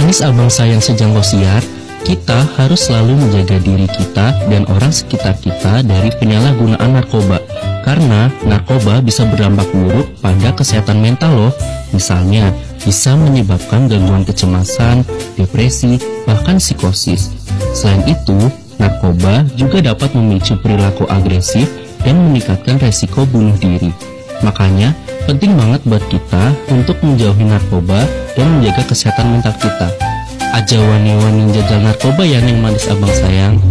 Manis abang sayang sejangkau siar, kita harus selalu menjaga diri kita dan orang sekitar kita dari penyalahgunaan narkoba. Karena narkoba bisa berdampak buruk pada kesehatan mental loh. Misalnya, bisa menyebabkan gangguan kecemasan, depresi, bahkan psikosis. Selain itu, narkoba juga dapat memicu perilaku agresif dan meningkatkan resiko bunuh diri. Makanya, penting banget buat kita untuk menjauhi narkoba dan menjaga kesehatan mental kita. Aja wani-wani jagal narkoba ya Neng Manis abang sayang.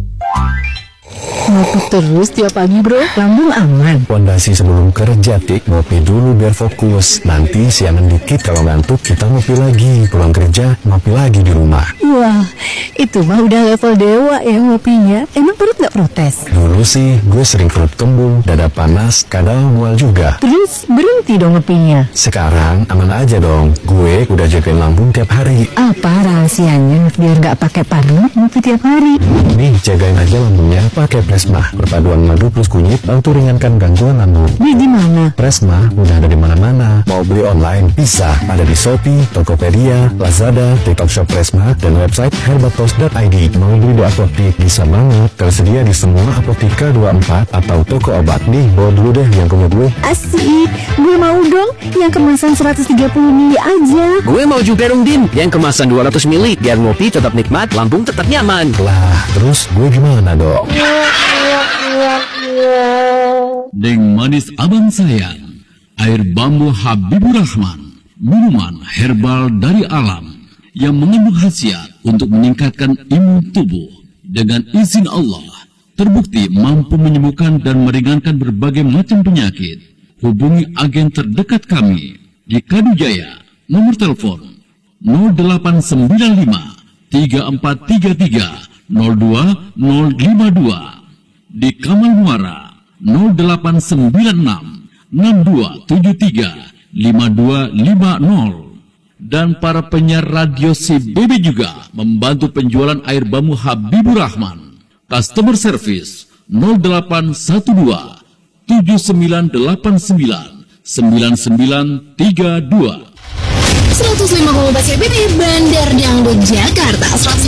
Ngopi terus tiap pagi bro, lambung aman. Pondasi sebelum kerja Tik, ngopi dulu biar fokus. Nanti siangan dikit kalau ngantuk kita ngopi lagi. Pulang kerja ngopi lagi di rumah. Wah, itu mah udah level dewa ya ngopinya. Emang perut gak protes? Dulu sih gue sering perut kembung, dada panas, kadang mual juga. Terus berhenti dong ngopinya? Sekarang aman aja dong. Gue udah jagain lambung tiap hari. Apa rahasianya biar gak pakai parno ngopi tiap hari? Nih jagain aja lambungnya pakai Presma. Perpaduan madu plus kunyit bantu ringankan gangguan lambung. Beli di mana? Presma udah ada di mana-mana. Mau beli online bisa. Ada di Shopee, Tokopedia, Lazada, TikTok Shop Presma, dan website herbatos.id. Mau beli di apotik bisa banget. Tersedia di semua apotika 24 atau toko obat. Nih bawa dulu deh yang punya gue. Asik, gue mau dong yang kemasan 130 mili aja. Gue mau juga dong Dim, yang kemasan 200 mili biar ngopi tetap nikmat, lambung tetap nyaman. Lah, terus gue gimana dong? Neng Manis abang sayang, air bambu Habibur Rahman, minuman herbal dari alam yang mengandung khasiat untuk meningkatkan imun tubuh. Dengan izin Allah, terbukti mampu menyembuhkan dan meringankan berbagai macam penyakit. Hubungi agen terdekat kami di Kadujaya, nomor telepon 0895 3433 02052. Di Kamal Muara 0896 6273 5250. Dan para penyiar radio CBB juga membantu penjualan air bambu Habibur Rahman. Customer service 0812 7989 9932. 105,4 CBB Bandar Dangdut Jakarta.